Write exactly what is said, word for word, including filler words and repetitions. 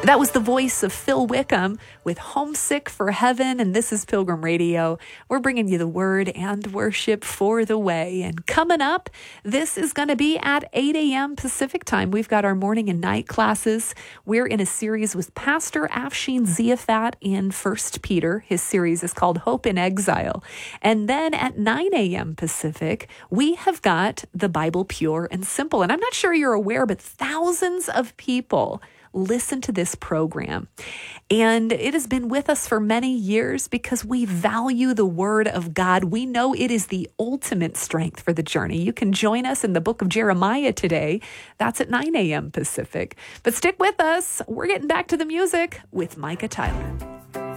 That was the voice of Phil Wickham with Homesick for Heaven, and this is Pilgrim Radio. We're bringing you the word and worship for the way. And coming up, this is going to be at eight a.m. Pacific time. We've got our morning and night classes. We're in a series with Pastor Afshin Ziafat in First Peter. His series is called Hope in Exile. And then at nine a.m. Pacific, we have got the Bible Pure and Simple. And I'm not sure you're aware, but thousands of people listen to this program. And it has been with us for many years because we value the Word of God. We know it is the ultimate strength for the journey. You can join us in the book of Jeremiah today. That's at nine a.m. Pacific. But stick with us. We're getting back to the music with Micah Tyler.